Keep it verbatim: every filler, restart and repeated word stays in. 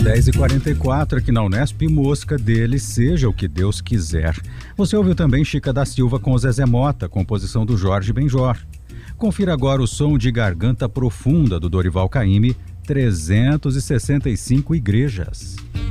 dez e quarenta e quatro aqui na Unesp, Mosca dele, seja o que Deus quiser. Você ouviu também Chica da Silva com Zezé Mota, composição do Jorge Benjor. Confira agora o som de Garganta Profunda do Dorival Caymmi, trezentas e sessenta e cinco Igrejas.